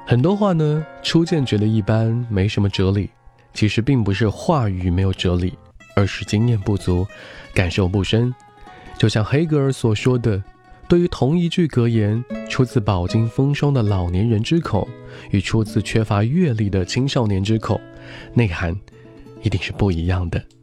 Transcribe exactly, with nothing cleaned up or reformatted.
很多话呢，初见觉得一般，没什么哲理，其实并不是话语没有哲理，而是经验不足，感受不深。就像黑格尔所说的，对于同一句格言，出自饱经风霜的老年人之口，与出自缺乏阅历的青少年之口，内涵一定是不一样的。